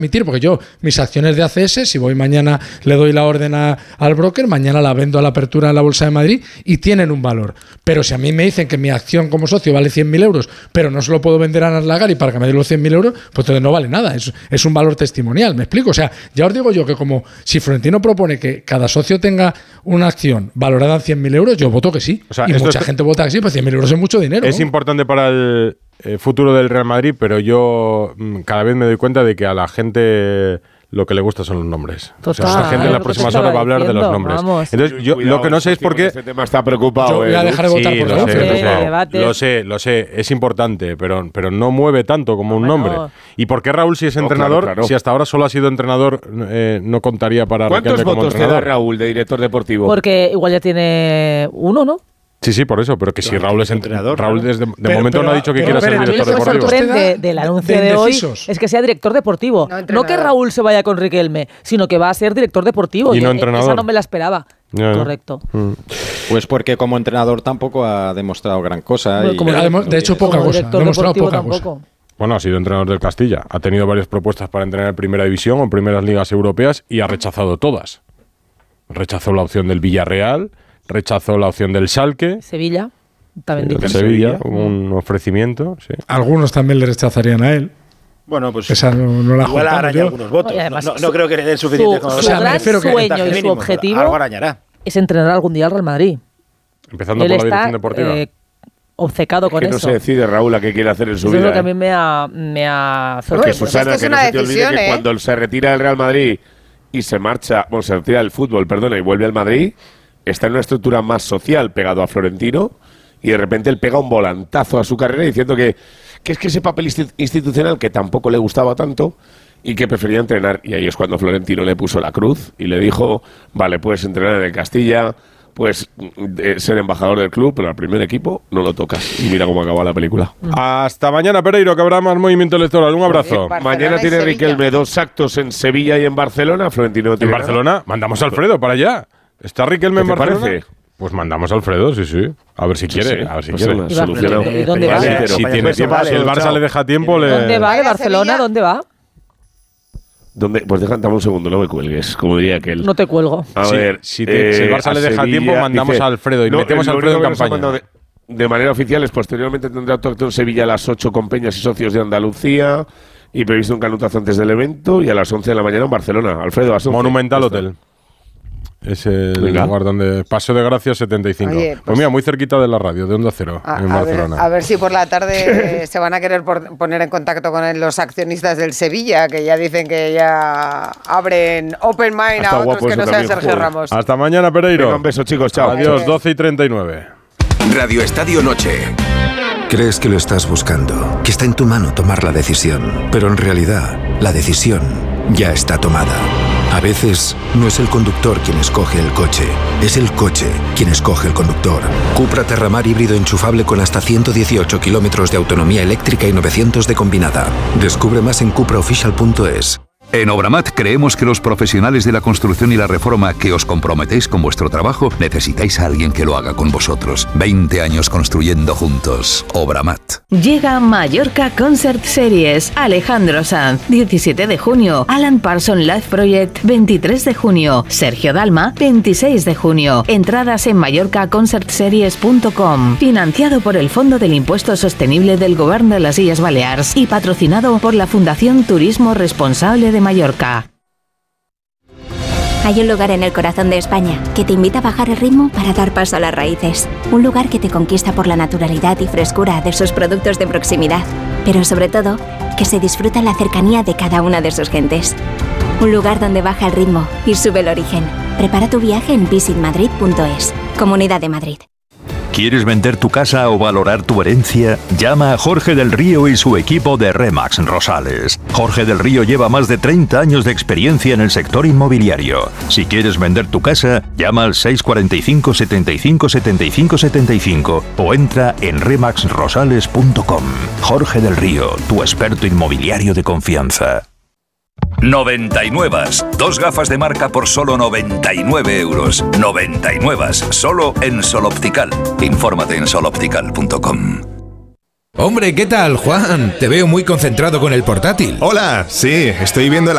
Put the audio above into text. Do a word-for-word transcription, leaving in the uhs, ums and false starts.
emitir, porque yo, mis acciones de A C S, si voy mañana, le doy la orden a, al broker, mañana la vendo a la apertura en la Bolsa de Madrid y tienen un valor. Pero si a mí me dicen que mi acción como socio vale cien mil euros, pero no se lo puedo vender a Nasdaq y para que me dé los cien mil euros, pues entonces no vale nada. Es, es un valor testimonial, ¿me explico? O sea, ya os digo yo que como si Florentino propone que cada socio tenga una acción valorada en cien mil euros, yo voto que sí. O sea, y mucha es, gente vota que sí, pues cien mil euros es mucho dinero. Es ¿no? importante para el eh, futuro del Real Madrid, pero yo mm, cada vez me doy cuenta de que a la gente lo que le gusta son los nombres. Total, o sea, la gente en la próxima hora va a hablar diciendo, de los nombres. Vamos. Entonces, yo cuidado, lo que no sé es por qué... Este tema está preocupado. Yo voy a dejar de votar sí, por lo Raúl. sé, lo, sé, lo sé, lo sé, es importante, pero, pero no mueve tanto como un nombre. No. ¿Y por qué Raúl, si es entrenador, no, claro, claro. si hasta ahora solo ha sido entrenador, eh, no contaría para ¿Cuántos como votos te da Raúl de director deportivo? Porque igual ya tiene uno, ¿no? Sí, sí, por eso, pero que si Raúl es entrenador. Raúl claro. desde de pero, momento pero, no ha dicho que pero, quiera pero, ser director deportivo. Lo que sorprende del anuncio de, de hoy es que sea director deportivo. No, no que Raúl se vaya con Riquelme, sino que va a ser director deportivo. Y no entrenador. Esa no me la esperaba. Ya, Correcto. Mm. Pues porque como entrenador tampoco ha demostrado gran cosa. Bueno, y como de, de hecho, poca cosa. Ha demostrado poca tampoco. cosa. Bueno, ha sido entrenador del Castilla. Ha tenido varias propuestas para entrenar en Primera División o en primeras ligas europeas y ha rechazado todas. Rechazó la opción del Villarreal, rechazó la opción del Schalke. Sevilla. También de Sevilla, un ofrecimiento. Sí. Algunos también le rechazarían a él. Bueno, pues esa no, no la igual araña algunos votos. No, no, no creo que le den suficiente. Su, su o sea, gran sueño y su objetivo algo arañará. Es entrenar algún día al Real Madrid. Empezando él por la está, dirección deportiva. Eh, obcecado con que eso. No se decide Raúl a qué quiere hacer en su eso vida. Es lo que eh. a mí me ha, me ha Porque Susana, es que, que no se te olvide decisión, que ¿eh? cuando se retira del Real Madrid y se marcha, bueno, se retira del fútbol, perdona, y vuelve al Madrid, está en una estructura más social pegado a Florentino. Y de repente él pega un volantazo a su carrera diciendo que, que es que ese papel institucional que tampoco le gustaba tanto y que prefería entrenar. Y ahí es cuando Florentino le puso la cruz y le dijo, vale, puedes entrenar en el Castilla, puedes eh, ser embajador del club, pero al primer equipo no lo tocas. Y mira cómo acaba la película. Mm. Hasta mañana, Pereiro, que habrá más movimiento electoral. Un abrazo. Mañana tiene Riquelme dos actos en Sevilla y en Barcelona. Florentino ¿En Barcelona? Nada. Mandamos a Alfredo para allá. ¿Está Riquelme en Barcelona? Parece? Pues mandamos a Alfredo, sí, sí. A ver si quiere, sí, sí. a ver si pues quiere. Solucionado. ¿Y dónde va? Vale, si, tiene tiempo, si el Barça le deja tiempo, le... ¿Dónde va? ¿De Barcelona? ¿Dónde va? ¿Dónde? Pues déjame un segundo, no me cuelgues, como diría aquel. No te cuelgo. A sí, ver, si, te, eh, si el Barça le deja Sevilla, tiempo, mandamos dice, a Alfredo y no, metemos a Alfredo en campaña. De, de manera oficial es posteriormente tendrá otro acto en Sevilla a las ocho con Peñas y socios de Andalucía y previsto un canutazo antes del evento y a las once de la mañana en Barcelona. Alfredo, a las once. Monumental Hotel. Es el Venga. lugar donde Paseo de Gracia setenta y cinco. Oye, pues, pues mira, muy cerquita de la radio, de Onda Cero, a, en a Barcelona. Ver, a ver si por la tarde se van a querer por, poner en contacto con los accionistas del Sevilla, que ya dicen que ya abren open mind Hasta a otros que no sean Sergio Ramos. Hasta mañana, Pereiro. Venga, un beso, chicos, chao. Adiós, doce y treinta y nueve. Radio Estadio Noche. Crees que lo estás buscando, que está en tu mano tomar la decisión, pero en realidad la decisión ya está tomada. A veces no es el conductor quien escoge el coche, es el coche quien escoge el conductor. Cupra Terramar híbrido enchufable con hasta ciento dieciocho kilómetros de autonomía eléctrica y novecientos de combinada. Descubre más en cupra official punto es. En Obramat creemos que los profesionales de la construcción y la reforma que os comprometéis con vuestro trabajo necesitáis a alguien que lo haga con vosotros. veinte años construyendo juntos. Obramat. Llega Mallorca Concert Series. Alejandro Sanz, diecisiete de junio. Alan Parsons Live Project, veintitrés de junio. Sergio Dalma, veintiséis de junio. Entradas en mallorca concert series punto com. Financiado por el Fondo del Impuesto Sostenible del Gobierno de las Illes Balears y patrocinado por la Fundación Turismo Responsable de Mallorca. Hay un lugar en el corazón de España que te invita a bajar el ritmo para dar paso a las raíces. Un lugar que te conquista por la naturalidad y frescura de sus productos de proximidad, pero sobre todo, que se disfruta la cercanía de cada una de sus gentes. Un lugar donde baja el ritmo y sube el origen. Prepara tu viaje en visit madrid punto es. Comunidad de Madrid. ¿Quieres vender tu casa o valorar tu herencia? Llama a Jorge del Río y su equipo de Remax Rosales. Jorge del Río lleva más de treinta años de experiencia en el sector inmobiliario. Si quieres vender tu casa, llama al seis cuatro cinco, setenta y cinco, setenta y cinco, setenta y cinco o entra en remax rosales punto com. Jorge del Río, tu experto inmobiliario de confianza. noventa y nueve. Dos gafas de marca por solo noventa y nueve euros. noventa y nueve. Solo en Sol Optical. Infórmate en sol optical punto com. Hombre, ¿qué tal, Juan? Te veo muy concentrado con el portátil. Hola, sí, estoy viendo el